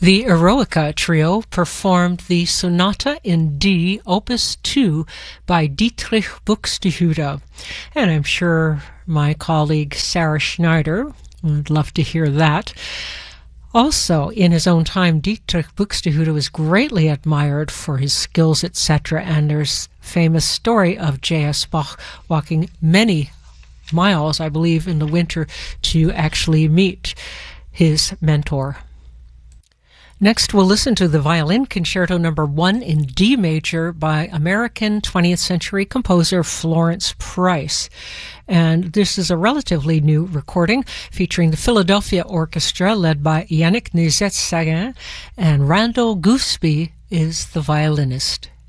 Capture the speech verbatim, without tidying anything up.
The Eroica Trio performed the Sonata in D, Opus two by Dietrich Buxtehude, and I'm sure my colleague Sarah Schneider would love to hear that. Also, in his own time, Dietrich Buxtehude was greatly admired for his skills, et cetera, and there's a famous story of J S. Bach walking many miles, I believe, in the winter to actually meet his mentor. Next, we'll listen to the Violin Concerto Number one in D major by American twentieth century composer Florence Price. And this is a relatively new recording featuring the Philadelphia Orchestra led by Yannick Nézet-Séguin, and Randall Gooseby is the violinist.